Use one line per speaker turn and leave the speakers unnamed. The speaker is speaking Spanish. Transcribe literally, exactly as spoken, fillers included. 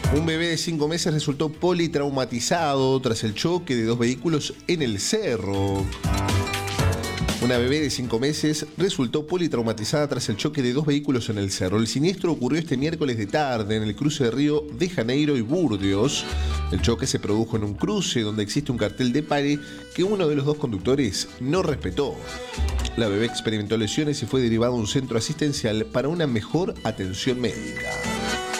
Un bebé de cinco meses resultó politraumatizado tras el choque de dos vehículos en el cerro. Una bebé de cinco meses resultó politraumatizada tras el choque de dos vehículos en el cerro. El siniestro ocurrió este miércoles de tarde en el cruce de Río de Janeiro y Burdeos. El choque se produjo en un cruce donde existe un cartel de pare que uno de los dos conductores no respetó. La bebé experimentó lesiones y fue derivada a un centro asistencial para una mejor atención médica.